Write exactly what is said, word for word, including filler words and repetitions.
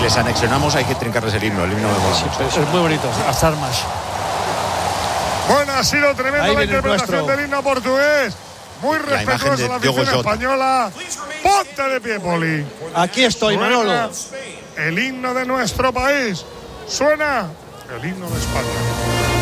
les anexionamos hay que trincarles el himno. El himno me mola Sí, mucho. es muy bonito, las armas. Bueno, ha sido tremenda Ahí la viene el interpretación nuestro. del himno portugués. Muy La imagen respetuosa de la Diogo afición Jota. española. Ponte de pie, Poli. Aquí estoy, Suena Manolo. el himno de nuestro país. Suena el himno de España.